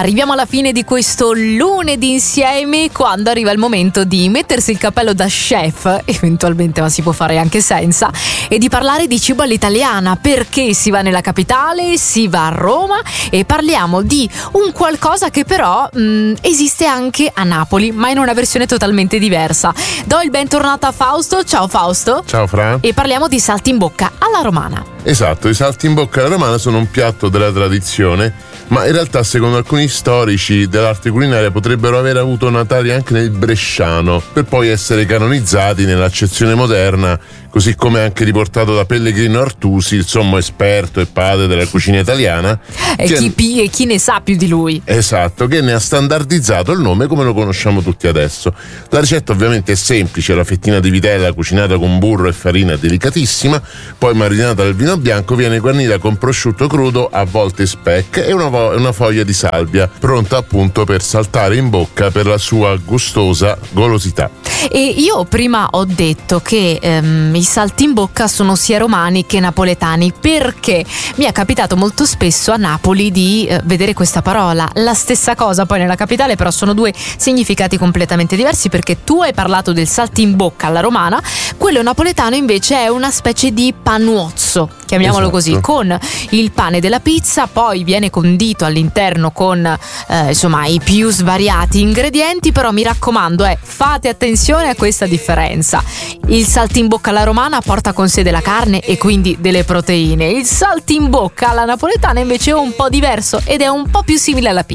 Arriviamo alla fine di questo lunedì insieme, quando arriva il momento di mettersi il cappello da chef, eventualmente, ma si può fare anche senza, e di parlare di cibo all'italiana, perché si va nella capitale, si va a Roma e parliamo di un qualcosa che però esiste anche a Napoli, ma in una versione totalmente diversa. Do il bentornato a Fausto. Ciao Fausto. Ciao Fra. E parliamo di saltimbocca alla romana. Esatto, i saltimbocca alla romana sono un piatto della tradizione, ma in realtà secondo alcuni storici dell'arte culinaria potrebbero aver avuto natali anche nel bresciano, per poi essere canonizzati nell'accezione moderna, così come anche riportato da Pellegrino Artusi, il sommo esperto e padre della cucina italiana. E chi ne sa più di lui. Esatto, che ne ha standardizzato il nome come lo conosciamo tutti adesso. La ricetta ovviamente è semplice: la fettina di vitella cucinata con burro e farina delicatissima, poi marinata nel vino bianco, viene guarnita con prosciutto crudo, a volte speck, e una foglia di salvia, pronta appunto per saltare in bocca per la sua gustosa golosità. E io prima ho detto che i saltimbocca sono sia romani che napoletani, perché mi è capitato molto spesso a Napoli di vedere questa parola, la stessa cosa poi nella capitale, però sono due significati completamente diversi, perché tu hai parlato del saltimbocca alla romana, quello napoletano invece è una specie di panuozzo, chiamiamolo così, con il pane della pizza, poi viene condito all'interno con insomma i più svariati ingredienti, però mi raccomando, fate attenzione a questa differenza. Il saltimbocca alla romana porta con sé della carne e quindi delle proteine, il saltimbocca alla napoletana invece è un po' diverso ed è un po' più simile alla pizza.